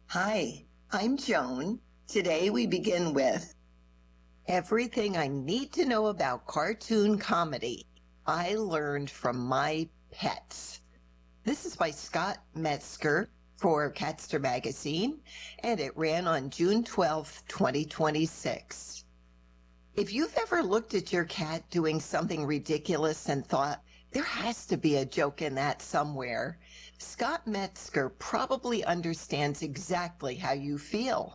Hi, I'm Joan. Today we begin with everything I need to know about cartoon comedy I learned from my pets. This is by Scott Metzger for Catster Magazine, and it ran on June 12th, 2026. If you've ever looked at your cat doing something ridiculous and thought, there has to be a joke in that somewhere, Scott Metzger probably understands exactly how you feel.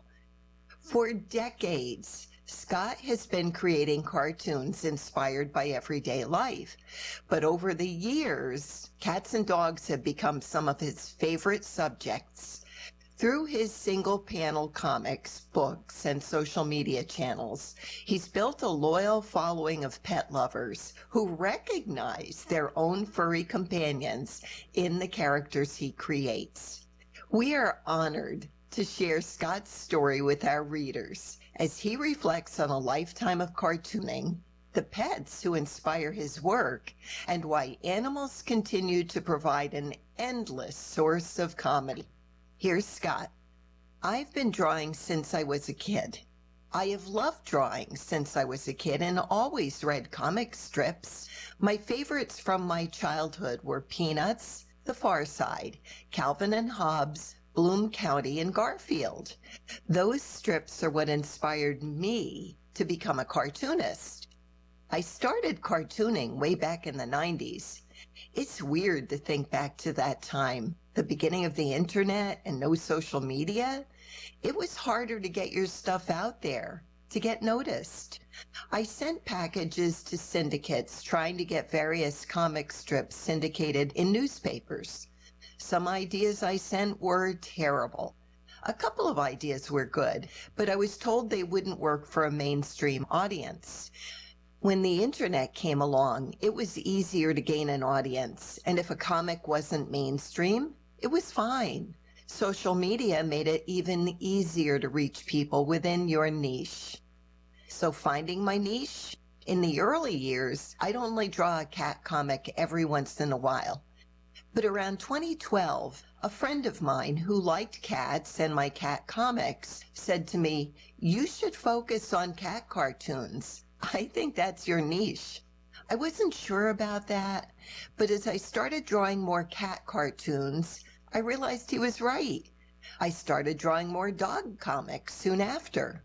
For decades, Scott has been creating cartoons inspired by everyday life. But over the years, cats and dogs have become some of his favorite subjects. Through his single panel comics, books, and social media channels, he's built a loyal following of pet lovers who recognize their own furry companions in the characters he creates. We are honored to share Scott's story with our readers as he reflects on a lifetime of cartooning, the pets who inspire his work, and why animals continue to provide an endless source of comedy. Here's Scott. I've been drawing since I was a kid. I have loved drawing since I was a kid and always read comic strips. My favorites from my childhood were Peanuts, The Far Side, Calvin and Hobbes, Bloom County, and Garfield. Those strips are what inspired me to become a cartoonist. I started cartooning way back in the 90s. It's weird to think back to that time, the beginning of the internet and no social media. It was harder to get your stuff out there, to get noticed. I sent packages to syndicates trying to get various comic strips syndicated in newspapers. Some ideas I sent were terrible. A couple of ideas were good, but I was told they wouldn't work for a mainstream audience. When the internet came along, it was easier to gain an audience, and if a comic wasn't mainstream, it was fine. Social media made it even easier to reach people within your niche. So finding my niche? In the early years, I'd only draw a cat comic every once in a while. But around 2012, a friend of mine who liked cats and my cat comics said to me, "You should focus on cat cartoons. I think that's your niche." I wasn't sure about that, but as I started drawing more cat cartoons, I realized he was right. I started drawing more dog comics soon after.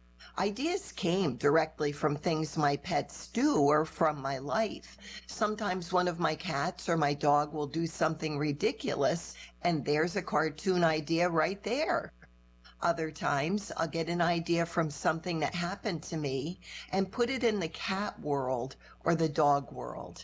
Ideas came directly from things my pets do or from my life. Sometimes one of my cats or my dog will do something ridiculous, and there's a cartoon idea right there. Other times, I'll get an idea from something that happened to me and put it in the cat world or the dog world.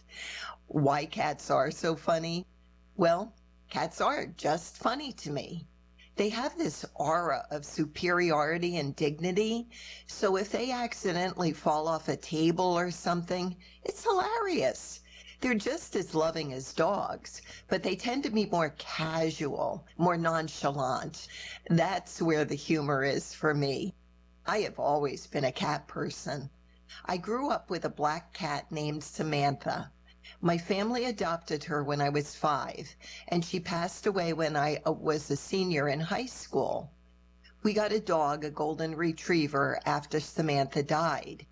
Why cats are so funny? Well, cats are just funny to me. They have this aura of superiority and dignity, so if they accidentally fall off a table or something, it's hilarious. They're just as loving as dogs, but they tend to be more casual, more nonchalant. That's where the humor is for me. I have always been a cat person. I grew up with a black cat named Samantha. My family adopted her when I was 5, and she passed away when I was a senior in high school. We got a dog, a golden retriever, after Samantha died.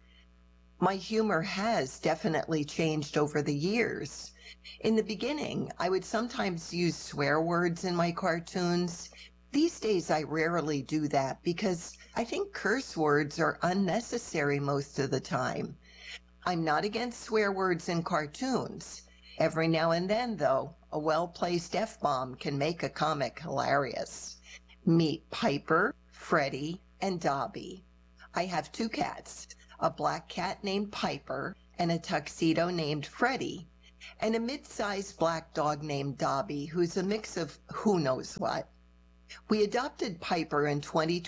My humor has definitely changed over the years. In the beginning, I would sometimes use swear words in my cartoons. These days, I rarely do that because I think curse words are unnecessary most of the time. I'm not against swear words in cartoons. Every now and then, though, a well-placed F-bomb can make a comic hilarious. Meet Piper, Freddie, and Dobby. I have 2 cats, a black cat named Piper and a tuxedo named Freddie, and a mid-sized black dog named Dobby who's a mix of who knows what. We adopted Piper in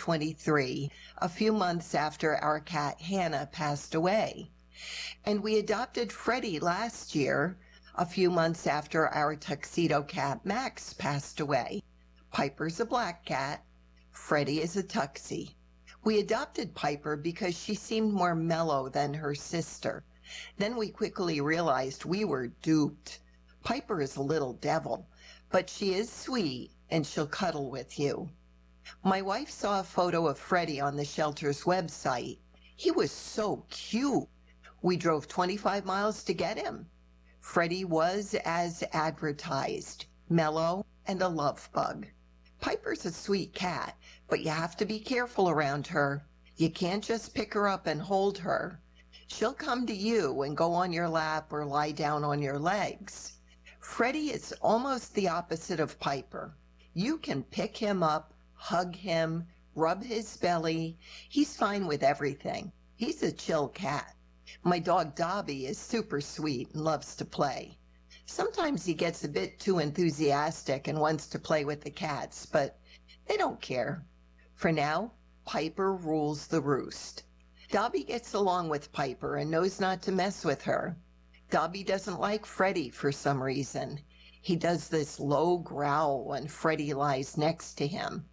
2023, a few months after our cat Hannah passed away. And we adopted Freddie last year, a few months after our tuxedo cat Max passed away. Piper's a black cat, Freddie is a tuxie. We adopted Piper because she seemed more mellow than her sister. Then we quickly realized we were duped. Piper is a little devil, but she is sweet and she'll cuddle with you. My wife saw a photo of Freddie on the shelter's website. He was so cute. We drove 25 miles to get him. Freddie was as advertised, mellow and a love bug. Piper's a sweet cat, but you have to be careful around her. You can't just pick her up and hold her. She'll come to you and go on your lap or lie down on your legs. Freddie is almost the opposite of Piper. You can pick him up, hug him, rub his belly. He's fine with everything. He's a chill cat. My dog Dobby is super sweet and loves to play. Sometimes he gets a bit too enthusiastic and wants to play with the cats, but they don't care. For now, Piper rules the roost. Dobby gets along with Piper and knows not to mess with her. Dobby doesn't like Freddie for some reason. He does this low growl when Freddie lies next to him.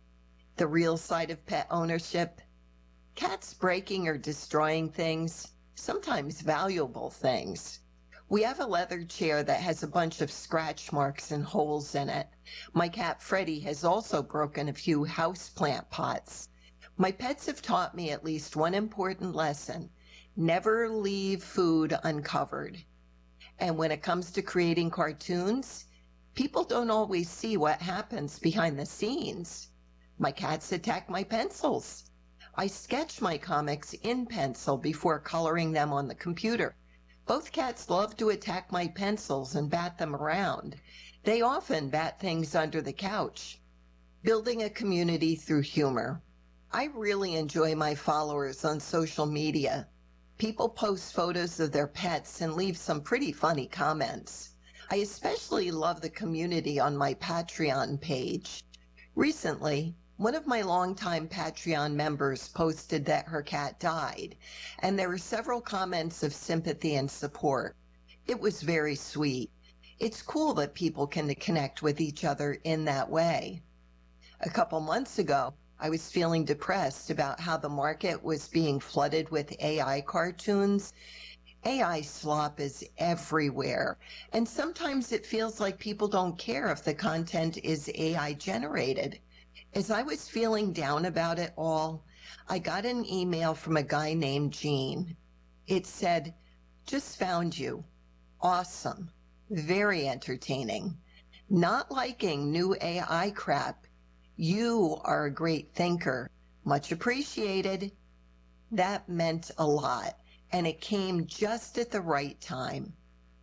The real side of pet ownership: cats breaking or destroying things, sometimes valuable things. We have a leather chair that has a bunch of scratch marks and holes in it. My cat Freddie has also broken a few houseplant pots. My pets have taught me at least one important lesson: never leave food uncovered. And when it comes to creating cartoons, people don't always see what happens behind the scenes. My cats attack my pencils. I sketch my comics in pencil before coloring them on the computer. Both cats love to attack my pencils and bat them around. They often bat things under the couch. Building a community through humor. I really enjoy my followers on social media. People post photos of their pets and leave some pretty funny comments. I especially love the community on my Patreon page. Recently, one of my longtime Patreon members posted that her cat died, and there were several comments of sympathy and support. It was very sweet. It's cool that people can connect with each other in that way. A couple months ago, I was feeling depressed about how the market was being flooded with AI cartoons. AI slop is everywhere, and sometimes it feels like people don't care if the content is AI generated. As I was feeling down about it all, I got an email from a guy named Gene. It said, "Just found you. Awesome. Very entertaining. Not liking new AI crap. You are a great thinker. Much appreciated." That meant a lot, and it came just at the right time.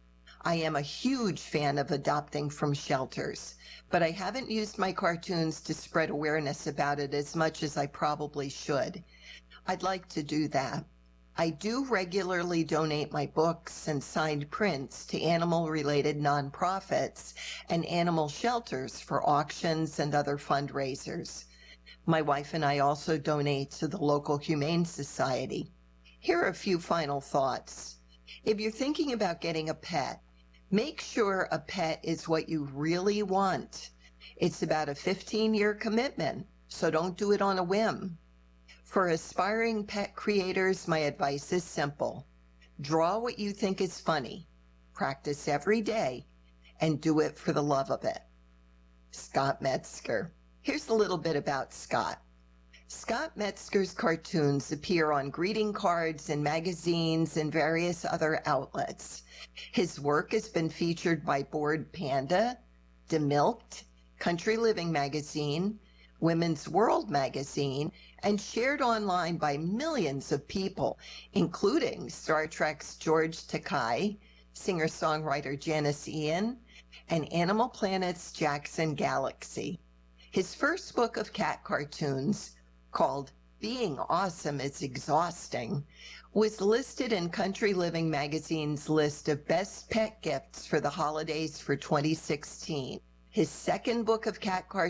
I am a huge fan of adopting from shelters, but I haven't used my cartoons to spread awareness about it as much as I probably should. I'd like to do that. I do regularly donate my books and signed prints to animal-related nonprofits and animal shelters for auctions and other fundraisers. My wife and I also donate to the local Humane Society. Here are a few final thoughts. If you're thinking about getting a pet, make sure a pet is what you really want. It's about a 15-year commitment, so don't do it on a whim. For aspiring pet creators, my advice is simple. Draw what you think is funny, practice every day, and do it for the love of it. Scott Metzger. Here's a little bit about Scott. Scott Metzger's cartoons appear on greeting cards in magazines and various other outlets. His work has been featured by Bored Panda, Demilked, Country Living Magazine, Women's World Magazine, and shared online by millions of people, including Star Trek's George Takei, singer-songwriter Janice Ian, and Animal Planet's Jackson Galaxy. His first book of cat cartoons, called Being Awesome is Exhausting, was listed in Country Living Magazine's list of best pet gifts for the holidays for 2016. His second book of cat cartoons